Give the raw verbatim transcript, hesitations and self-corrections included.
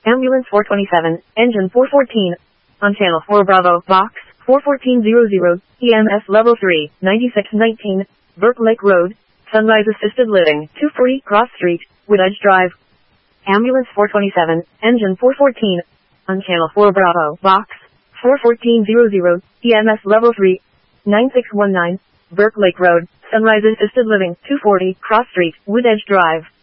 Ambulance four twenty-seven, engine four fourteen. On channel four Bravo, box four fourteen hundred, E M S level three, ninety-six nineteen, Burke Lake Road, Sunrise Assisted Living, two forty Cross Street, Woodedge Drive. Ambulance four twenty-seven, engine four fourteen. On channel four Bravo, box four fourteen hundred, E M S level three, ninety-six nineteen, Burke Lake Road, Sunrise Assisted Living, two forty Cross Street, Woodedge Drive.